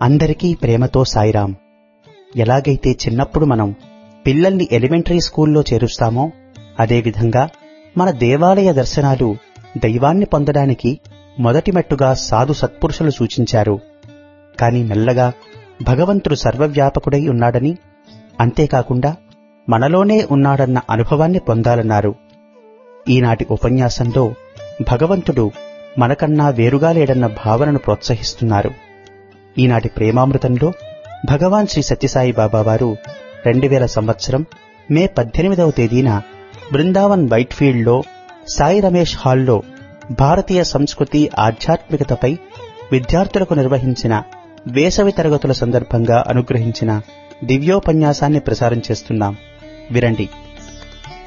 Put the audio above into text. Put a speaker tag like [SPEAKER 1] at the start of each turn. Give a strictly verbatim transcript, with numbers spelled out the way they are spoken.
[SPEAKER 1] అందరికీ ప్రేమతో సాయిరాం. ఎలాగైతే చిన్నప్పుడు మనం పిల్లల్ని ఎలిమెంటరీ స్కూల్లో చేరుస్తామో అదేవిధంగా మన దేవాలయ దర్శనాలు దైవాన్ని పొందడానికి మొదటి మెట్టుగా సాధు సత్పురుషులు సూచించారు. కాని మెల్లగా భగవంతుడు సర్వవ్యాపకుడై ఉన్నాడని, అంతేకాకుండా మనలోనే ఉన్నాడన్న అనుభవాన్ని పొందాలన్నారు. ఈనాటి ఉపన్యాసంలో భగవంతుడు మనకన్నా వేరుగా లేడన్న భావనను ప్రోత్సహిస్తున్నారు. ఈనాటి ప్రేమామృతంలో భగవాన్ శ్రీ సత్యసాయి బాబా వారు రెండు వేల సంవత్సరం మే పద్దెనిమిదవ తేదీన బృందావన్ వైట్ఫీల్డ్లో సాయి రమేష్ హాల్లో భారతీయ సంస్కృతి ఆధ్యాత్మికతపై విద్యార్థులకు నిర్వహించిన వేసవి తరగతుల సందర్భంగా అనుగ్రహించిన దివ్యోపన్యాసాన్ని ప్రసారం చేస్తున్నాం. వినండి.